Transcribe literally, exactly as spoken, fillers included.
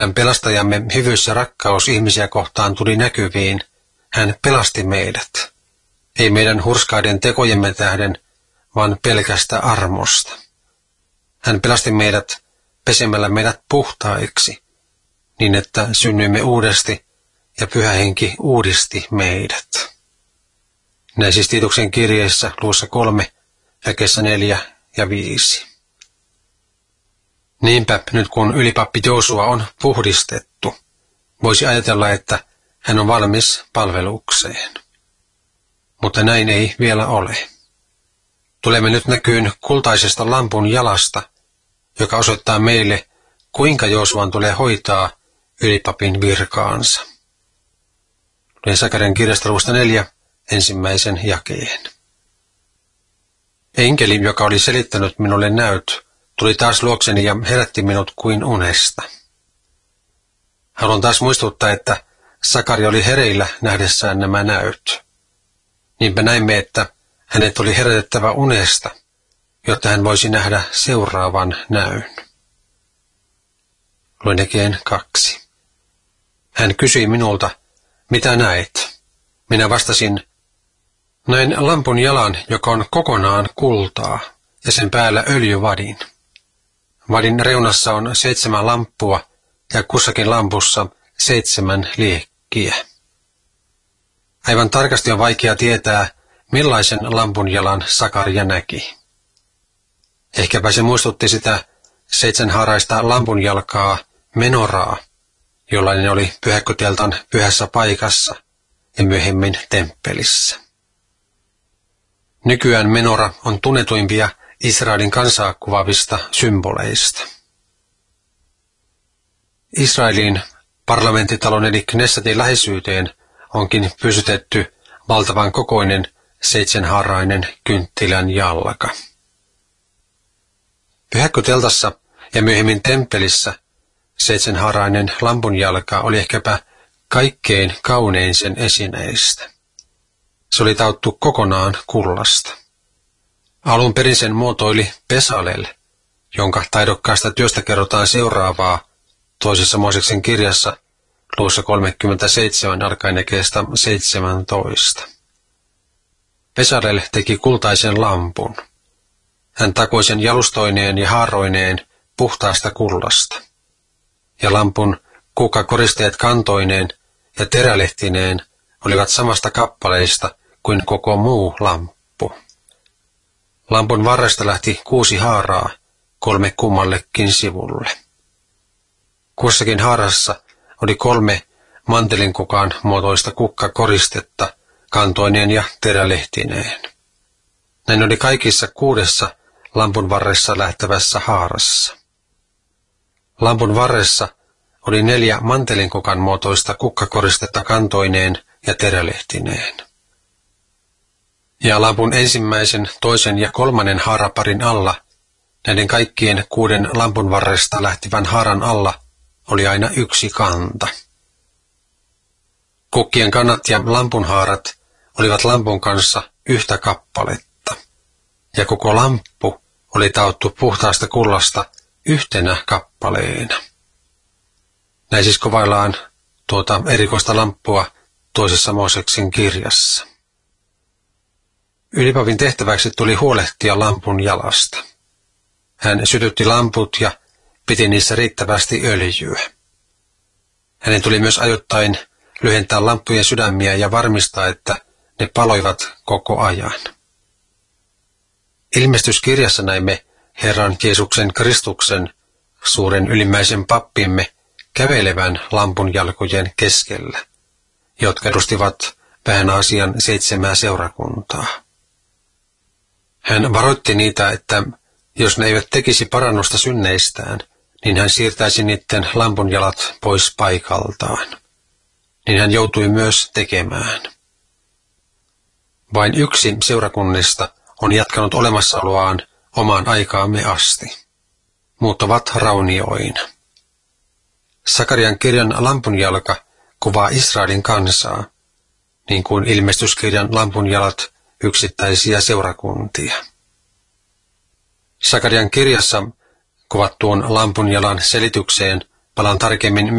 pelastajamme hyvyys ja rakkaus ihmisiä kohtaan tuli näkyviin. Hän pelasti meidät. Ei meidän hurskaiden tekojemme tähden, vaan pelkästä armosta. Hän pelasti meidät pesemällä meidät puhtaiksi, niin että synnyimme uudesti ja Pyhä Henki uudisti meidät. Näin siis Tiituksen kirjeessä luvussa kolme, jakeessa neljä ja viisi. Niinpä nyt kun ylipappi Joosua on puhdistettu, voisi ajatella, että hän on valmis palvelukseen. Mutta näin ei vielä ole. Tulemme nyt näkyyn kultaisesta lampun jalasta, joka osoittaa meille, kuinka Joosuan tulee hoitaa ylipapin virkaansa. Luen Sakarian kirjasta luvusta neljä ensimmäisen jakeen. Enkeli, joka oli selittänyt minulle näyt, tuli taas luokseni ja herätti minut kuin unesta. Haluan taas muistuttaa, että Sakaria oli hereillä nähdessään nämä näyt. Niinpä näimme, että hänet oli herätettävä unesta, jotta hän voisi nähdä seuraavan näyn. Luen jakeen kaksi. Hän kysyi minulta, mitä näet? Minä vastasin, näin lampun jalan, joka on kokonaan kultaa, ja sen päällä öljyvadin. Vadin reunassa on seitsemän lamppua, ja kussakin lampussa seitsemän liekkiä. Aivan tarkasti on vaikea tietää, millaisen lampunjalan Sakaria näki. Ehkäpä se muistutti sitä seitsemänhaaraista lampunjalkaa menoraa, jollainen oli pyhäkköteltan pyhässä paikassa ja myöhemmin temppelissä. Nykyään menora on tunnetuimpia Israelin kansaa kuvaavista symboleista. Israelin parlamenttitalon eli Knessetin läheisyyteen onkin pysytetty valtavan kokoinen seitsemänhaarainen kynttilän jalka. Pyhäkköteltassa ja myöhemmin temppelissä seitsemänhaarainen lampunjalka oli ehkäpä kaikkein kaunein sen esineistä. Se oli tauttu kokonaan kullasta. Alun perin sen muotoili Besalel, jonka taidokkaasta työstä kerrotaan seuraavaa toisessa Mooseksen kirjassa luvussa kolmekymmentäseitsemän alkaen jakeesta seitsemäntoista. Besalel teki kultaisen lampun. Hän takoi sen jalustoineen ja haaroineen puhtaasta kullasta. Ja lampun kukkakoristeet kantoineen ja terälehtineen olivat samasta kappaleista kuin koko muu lamppu. Lampun varresta lähti kuusi haaraa, kolme kummallekin sivulle. Kussakin haarassa oli kolme mantelinkukan muotoista kukkakoristetta kantoineen ja terälehtineen. Näin oli kaikissa kuudessa lampun varressa lähtevässä haarassa. Lampun varressa oli neljä mantelinkukan muotoista kukkakoristetta kantoineen ja terälehtineen. Ja lampun ensimmäisen, toisen ja kolmannen haaraparin alla, näiden kaikkien kuuden lampun varresta lähtivän haaran alla, oli aina yksi kanta. Kukkien kannat ja lampunhaarat olivat lampun kanssa yhtä kappaletta, ja koko lamppu oli taottu puhtaasta kullasta yhtenä kappaleena. Näin siis kuvaillaan tuota erikoista lamppua toisessa Mooseksen kirjassa. Ylipapin tehtäväksi tuli huolehtia lampun jalasta. Hän sytytti lamput ja piti niissä riittävästi öljyä. Hänen tuli myös ajoittain lyhentää lamppujen sydämiä ja varmistaa, että ne paloivat koko ajan. Ilmestyskirjassa näimme Herran Jeesuksen Kristuksen, suuren ylimmäisen pappimme, kävelevän lampun jalkojen keskellä, jotka edustivat vähän Aasian seitsemää seurakuntaa. Hän varoitti niitä, että jos ne eivät tekisi parannusta synneistään, niin hän siirtäisi niiden lampunjalat pois paikaltaan. Niin hän joutui myös tekemään. Vain yksi seurakunnista on jatkanut olemassaoloaan omaan aikaamme asti. Muut ovat raunioina. Sakarian kirjan lampunjalka kuvaa Israelin kansaa, niin kuin ilmestyskirjan lampunjalat yksittäisiä seurakuntia. Sakarian kirjassa kuvattuun lampunjalan selitykseen Palaan tarkemmin